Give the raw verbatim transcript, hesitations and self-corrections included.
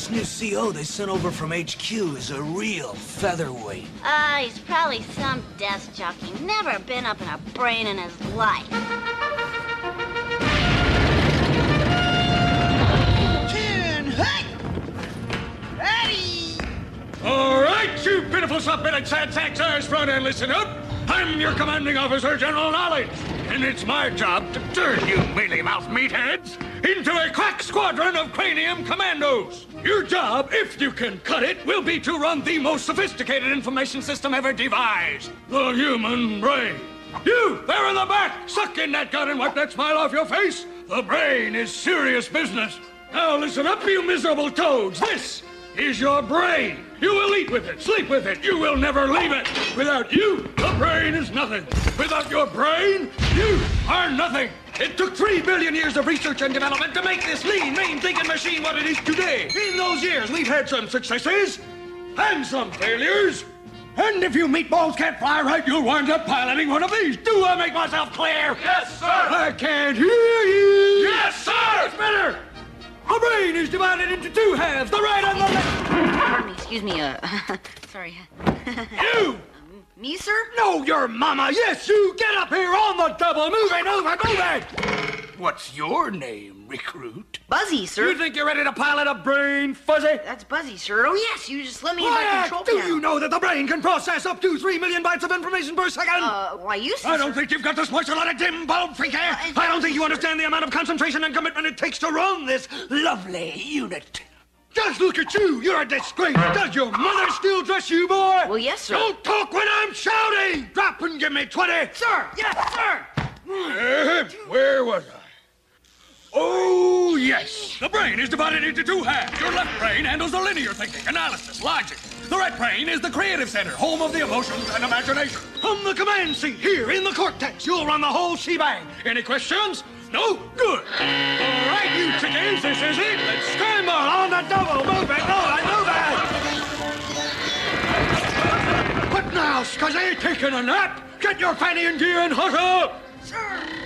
This new C O they sent over from H Q is a real featherweight. Ah, uh, he's probably some desk jockey. Never been up in a brain in his life. Ten, hey! Ready! All right, you pitiful submitted sad sacks, eyes front and listen up. I'm your commanding officer, General Knowledge, and it's my job to turn you mealy-mouthed meatheads into a crack squadron of cranium commandos. Your job, if you can cut it, will be to run the most sophisticated information system ever devised, the human brain. You, there in the back, suck in that gun and wipe that smile off your face. The brain is serious business. Now listen up, you miserable toads. This is your brain. You will eat with it, sleep with it. You will never leave it. Without you, the brain is nothing. Without your brain, you are nothing. It took three billion years of research and development to make this lean, mean thinking machine what it is today. In those years, we've had some successes and some failures. And if you meatballs can't fly right, you'll wind up piloting one of these. Do I make myself clear? Yes, sir. I can't hear you. Yes, sir. It's better. The brain is divided into two halves, the right and the left. Pardon me, excuse me, uh, sorry. You! Um, me, sir? No, your mama. Yes, you. Get up here on the double. Move it, move it, move it. What's your name, recruit? Buzzy, sir. You think you're ready to pilot a brain, Fuzzy? That's Buzzy, sir. Oh, yes, you just let me in Why, that control do panel. you know that the brain can process up to three million bytes of information per second? Uh, why, you I don't sir. think you've got the smart lot of dim bulb freak hair. Uh, I don't think you understand the amount of concentration and commitment it takes to run this lovely unit. Just look at you. You're a disgrace. Does your mother still dress you, boy? Well, yes, sir. Don't talk when I'm shouting. Drop and give me twenty. Sir, yes, sir. Uh, where was I? Oh, yes. The brain is divided into two halves. Your left brain handles the linear thinking, analysis, logic. The right brain is the creative center, home of the emotions and imagination. From the command seat here in the cortex, you'll run the whole shebang. Any questions? No? Good. All right, you chickens, this is it. Let's scramble on the double. Move it, move it, move it. What now, Scuzzy? Taking a nap? Get your fanny in gear and hustle. Sir.